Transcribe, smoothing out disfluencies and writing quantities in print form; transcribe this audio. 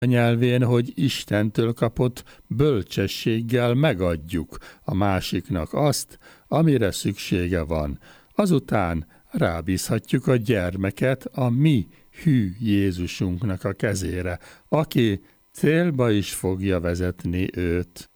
nyelvén, hogy Istentől kapott bölcsességgel megadjuk a másiknak azt, amire szüksége van. Azután rábízhatjuk a gyermeket a mi hű Jézusunknak a kezére, aki célba is fogja vezetni őt.